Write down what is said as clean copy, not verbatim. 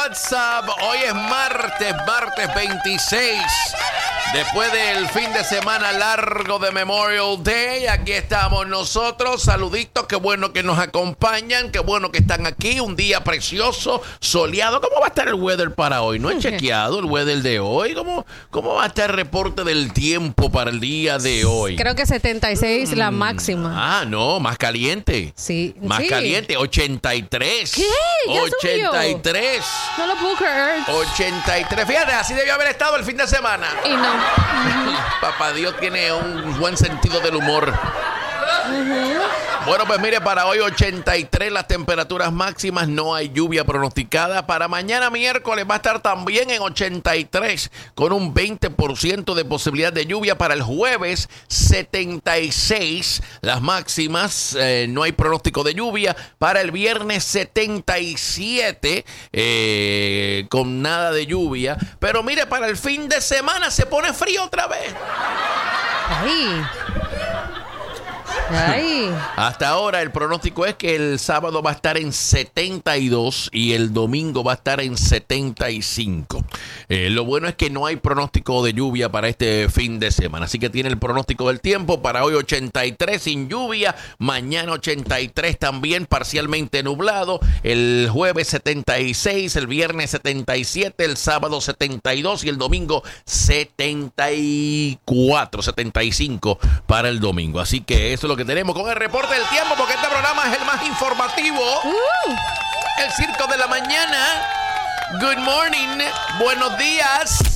WhatsApp. Hoy es martes 26. Después del fin de semana largo de Memorial Day, aquí estamos nosotros. Saluditos, qué bueno que nos acompañan, qué bueno que están aquí. Un día precioso, soleado. ¿Cómo va a estar el weather para hoy? No he chequeado el weather de hoy. ¿Cómo va a estar el reporte del tiempo para el día de hoy? Creo que 76 la máxima. Ah, no, más caliente. Sí. Más caliente, 83. ¿Qué? ¿Ya 83. No lo puedo creer. 83. Fíjate, así debió haber estado el fin de semana. Y no. Papá Dios tiene un buen sentido del humor. Bueno, pues mire, para hoy 83 las temperaturas máximas, no hay lluvia pronosticada. Para mañana miércoles va a estar también en 83 con un 20% de posibilidad de lluvia. Para el jueves 76 las máximas, no hay pronóstico de lluvia. Para el viernes 77 con nada de lluvia. Pero mire, para el fin de semana se pone frío otra vez. Ay. Hasta ahora el pronóstico es que el sábado va a estar en 72 y el domingo va a estar en 75. Lo bueno es que no hay pronóstico de lluvia para este fin de semana, así que tiene el pronóstico del tiempo para hoy 83 sin lluvia, mañana 83 también parcialmente nublado, el jueves 76, el viernes 77, el sábado 72 y el domingo 74, 75 para el domingo. Así que eso es lo que tenemos con el reporte del tiempo, porque este programa es el más informativo. El circo de la mañana. Good morning. Buenos días.